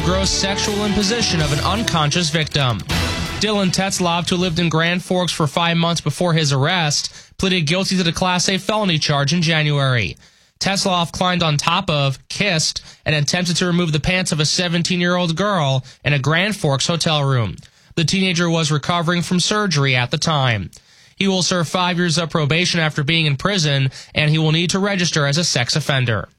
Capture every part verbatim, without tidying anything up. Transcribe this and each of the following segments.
gross sexual imposition of an unconscious victim. Dylan Tetzloff, who lived in Grand Forks for five months before his arrest, pleaded guilty to the Class A felony charge in January. Tetzloff climbed on top of, kissed, and attempted to remove the pants of a seventeen-year-old girl in a Grand Forks hotel room. The teenager was recovering from surgery at the time. He will serve five years of probation after being in prison, and he will need to register as a sex offender.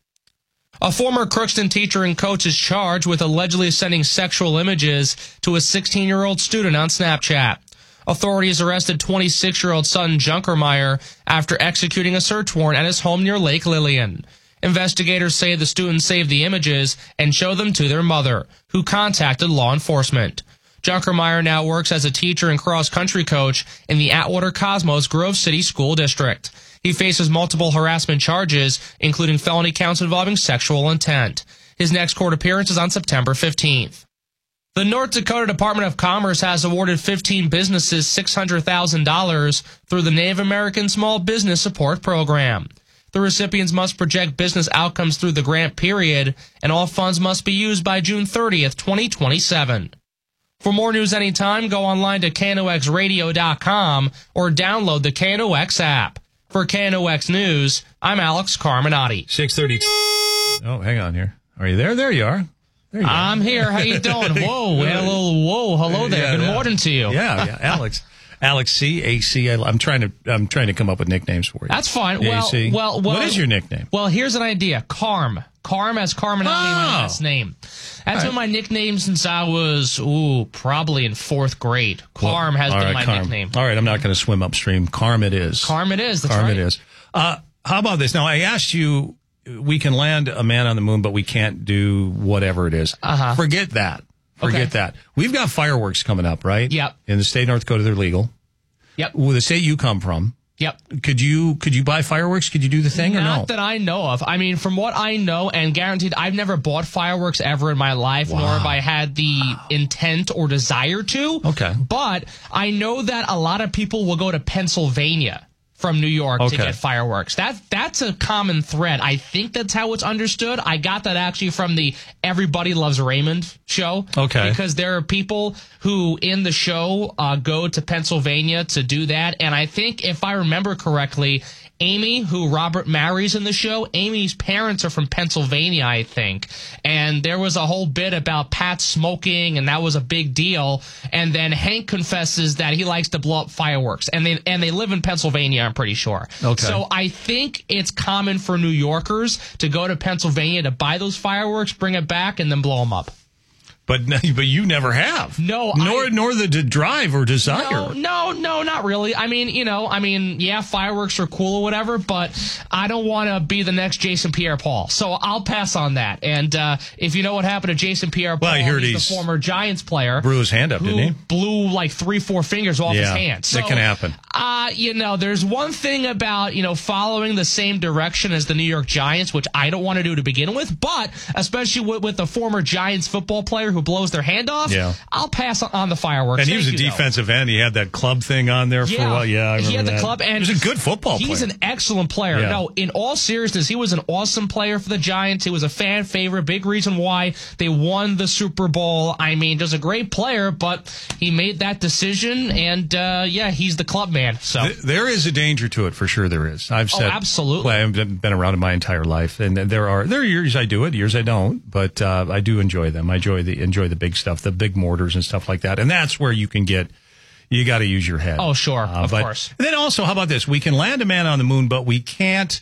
A former Crookston teacher and coach is charged with allegedly sending sexual images to a sixteen-year-old student on Snapchat. Authorities arrested twenty-six-year-old Sutton Junkermeyer after executing a search warrant at his home near Lake Lillian. Investigators say the student saved the images and showed them to their mother, who contacted law enforcement. Junkermeyer now works as a teacher and cross-country coach in the Atwater Cosmos Grove City School District. He faces multiple harassment charges, including felony counts involving sexual intent. His next court appearance is on September fifteenth. The North Dakota Department of Commerce has awarded fifteen businesses six hundred thousand dollars through the Native American Small Business Support Program. The recipients must project business outcomes through the grant period, and all funds must be used by June thirtieth, twenty twenty-seven. For more news anytime, go online to K N O X radio dot com or download the K N O X app. For K N O X News, I'm Alex Carminati. six thirty. Oh, hang on here. Are you there? There you are. There you I'm are. here. How you doing? Whoa, we had a little whoa. Hello there. Yeah, Good yeah. morning to you. Yeah, yeah. Alex. Alex C. A C. I'm trying to I'm trying to come up with nicknames for you. That's fine. Well, A C. well, well. What is your nickname? Well, here's an idea. Carm. Carm as Carminati, my Oh. last name. That's All been my nickname since I was, ooh, probably in fourth grade. Carm Well, has all been right, my Carm. nickname. All right, I'm not going to swim upstream. Carm it is. Carm it is. That's Carm right. it is. Uh, how about this? Now, I asked you, we can land a man on the moon, but we can't do whatever it is. Uh-huh. Forget that. Forget Okay. that. We've got fireworks coming up, right? Yep. In the state of North Dakota, they're legal. Yep. Well, the state you come from, Yep. could you could you buy fireworks? Could you do the thing or no? Not that I know of. I mean, from what I know, and guaranteed, I've never bought fireworks ever in my life, Wow. nor have I had the intent or desire to. Okay. But I know that a lot of people will go to Pennsylvania from New York Okay. to get fireworks. That that's a common thread. I think that's how it's understood. I got that actually from the Everybody Loves Raymond show. Okay. Because there are people who in the show uh, go to Pennsylvania to do that. And I think if I remember correctly, Amy, who Robert marries in the show, Amy's parents are from Pennsylvania, I think. And there was a whole bit about Pat smoking, and that was a big deal. And then Hank confesses that he likes to blow up fireworks. And they and they live in Pennsylvania, I'm pretty sure. Okay. So I think it's common for New Yorkers to go to Pennsylvania to buy those fireworks, bring it back, and then blow them up. But but you never have. No, Nor I- nor the d- drive or desire. No, no, no, not really. I mean, you know, I mean, yeah, fireworks are cool or whatever, but I don't want to be the next Jason Pierre-Paul. So I'll pass on that. And uh, if you know what happened to Jason Pierre-Paul, Well, I heard he's, he's the former Giants player. Blew his hand up, who didn't he? blew like three, four fingers off Yeah, his hand. So, that can happen. Uh, you know, there's one thing about, you know, following the same direction as the New York Giants, which I don't want to do to begin with, but especially with, with a former Giants football player who blows their hand off, Yeah. I'll pass on the fireworks. And he was a Thank you, though. defensive end. He had that club thing on there for a while. Yeah, I remember he had the that. club, and he was a good football he's player. an excellent player. Yeah. No, in all seriousness, he was an awesome player for the Giants. He was a fan favorite. Big reason why they won the Super Bowl. I mean, just a great player, but he made that decision, and uh, yeah, he's the club man. So Th- there is a danger to it, for sure. There is. I've said, Oh, absolutely. Well, I've been been around it my entire life, and there are there are years I do it, years I don't, but uh, I do enjoy them. I enjoy the enjoy the big stuff, the big mortars and stuff like that, and that's where you can get. You got to use your head. Oh, sure, Uh, of but, course. And then also, how about this? We can land a man on the moon, but we can't.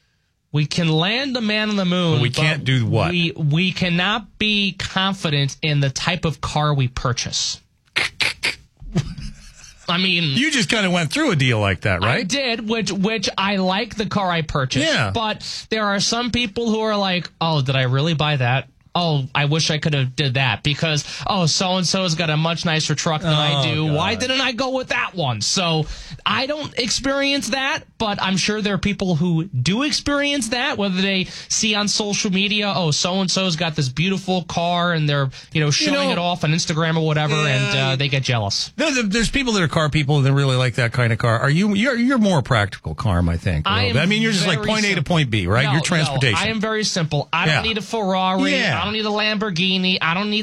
we can land the man on the moon. But we can't do what? We we cannot be confident in the type of car we purchase. I mean, You just kind of went through a deal like that, I right? did, which which I like the car I purchased. Yeah. But there are some people who are like, oh, did I really buy that? Oh, I wish I could have did that because, oh, so-and-so's got a much nicer truck than I Oh, do. God. Why didn't I go with that one? So I don't experience that, but I'm sure there are people who do experience that, whether they see on social media, oh, so-and-so's got this beautiful car and they're, you know, showing know- it off on Instagram or whatever, Yeah. and uh, they get jealous. There- there- There's people that are car people that really like that kind of car. Are you? You're you're more practical, Carm. I think. a I little am bit. I mean, you're just like very point A to simple. point B, right? No, You're transportation. No, I am very simple. I Yeah. don't need a Ferrari. Yeah. I don't need a Lamborghini. I don't need